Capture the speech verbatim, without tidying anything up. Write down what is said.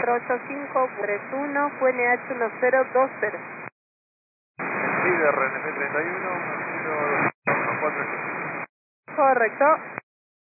cuatro ocho cinco tres uno, Q N H uno cero dos cero. Líder N P treinta y uno, uno cero dos cuatro ocho. Correcto.